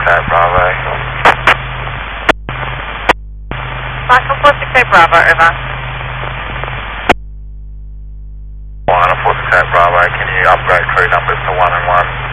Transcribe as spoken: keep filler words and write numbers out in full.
eight Bravo. Michael four six eight Bravo, over. one four six eight Bravo, can you upgrade crew numbers to one and one?